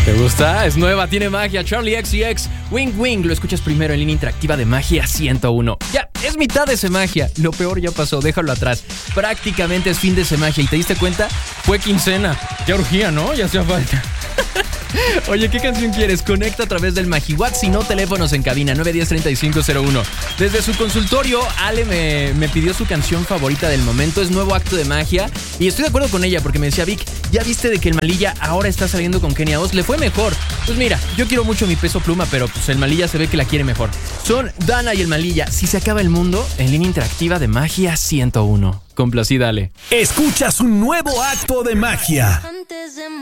¿Te gusta? Es nueva, tiene magia. Charlie XCX, Wing Wing. Lo escuchas primero en línea interactiva de Magia 101. Ya, es mitad de Semagia. Lo peor ya pasó, déjalo atrás. Prácticamente es fin de Semagia. ¿Y te diste cuenta? Fue quincena. Ya urgía, ¿no? Ya hacía falta. Oye, ¿qué canción quieres? Conecta a través del MagiWatt, si no, teléfonos en cabina 910-3501. Desde su consultorio, Ale me pidió su canción favorita del momento. Es Nuevo Acto de Magia. Y estoy de acuerdo con ella porque me decía, Vic, ¿ya viste de que el Malilla ahora está saliendo con Kenia Oz? Le fue mejor. Pues mira, yo quiero mucho mi Peso Pluma, pero pues el Malilla se ve que la quiere mejor. Son Dana y el Malilla. Si se acaba el mundo, en línea interactiva de Magia 101. Complacida, Ale. Escuchas un nuevo acto de magia.